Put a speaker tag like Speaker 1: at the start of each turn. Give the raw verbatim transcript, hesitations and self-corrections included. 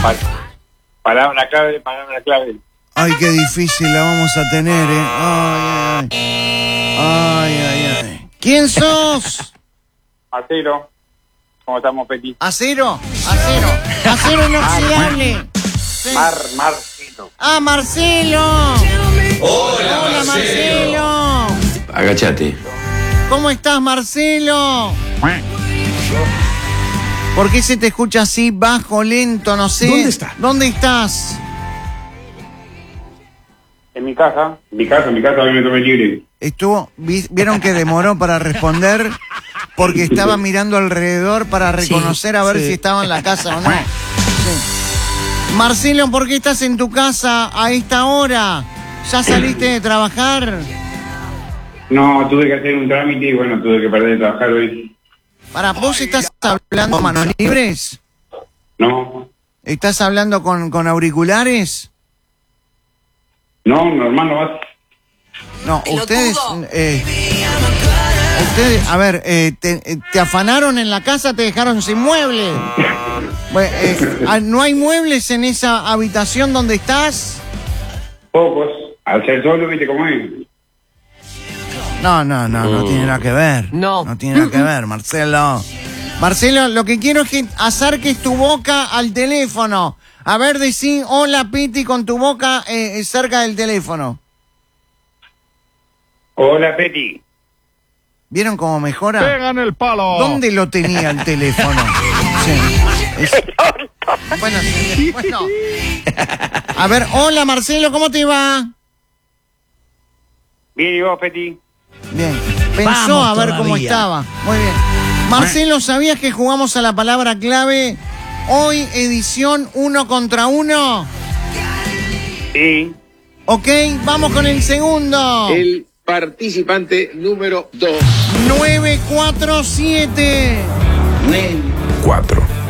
Speaker 1: Pa palabra clave, palabra clave.
Speaker 2: Ay, qué difícil la vamos a tener, ¿eh? Ay, ay, ay, ay, ay. ¿Quién sos?
Speaker 1: Acero. ¿Cómo estamos, Peti?
Speaker 2: Acero, acero, acero inoxidable. Sí.
Speaker 1: Mar, Marcelo.
Speaker 2: Ah, Marcelo.
Speaker 3: Hola,
Speaker 2: Hola, Marcelo.
Speaker 3: Agachate.
Speaker 2: ¿Cómo estás, Marcelo? ¿Por qué se te escucha así, bajo, lento, no sé?
Speaker 3: ¿Dónde está?
Speaker 2: ¿Dónde estás?
Speaker 1: En mi casa. En mi casa, en mi casa, hoy me tomé libre.
Speaker 2: Estuvo, vi- vieron que demoró para responder porque estaba mirando alrededor para reconocer a ver
Speaker 3: sí.
Speaker 2: si estaba en la casa o no. Sí. Marcelo, ¿por qué estás en tu casa a esta hora? ¿Ya saliste de trabajar?
Speaker 1: No, tuve que hacer un trámite y bueno, tuve que parar de trabajar hoy.
Speaker 2: Para, ¿vos estás hablando con manos libres?
Speaker 1: No,
Speaker 2: ¿Estás hablando con, con auriculares?
Speaker 1: no, normal no vas.
Speaker 2: No, ustedes... Eh, ustedes, a ver, eh, te, te afanaron en la casa, te dejaron sin muebles. Bueno, eh, ¿no hay muebles en esa habitación donde estás?
Speaker 1: Pocos. Al ser solo, viste cómo es.
Speaker 2: No, no, no, no tiene nada que ver.
Speaker 3: No.
Speaker 2: No tiene nada que ver, Marcelo. Marcelo, lo que quiero es que acerques tu boca al teléfono. A ver, decí hola, Piti, con tu boca eh, cerca del teléfono.
Speaker 1: Hola, Peti.
Speaker 2: ¿Vieron cómo mejora?
Speaker 4: ¡Pegan el palo!
Speaker 2: ¿Dónde lo tenía el teléfono? Sí. Es... Bueno, sí, bueno. A ver, hola, Marcelo, ¿cómo te va?
Speaker 1: Bien, ¿y vos, Peti?
Speaker 2: Bien. Pensó
Speaker 3: Vamos
Speaker 2: a ver cómo
Speaker 3: todavía.
Speaker 2: estaba. Muy bien. Marcelo, ¿sabías que jugamos a la palabra clave? Hoy, edición uno contra uno.
Speaker 1: Sí.
Speaker 2: Ok, vamos con el segundo.
Speaker 5: El participante número dos.
Speaker 2: nueve cuatro siete.
Speaker 3: Cuatro.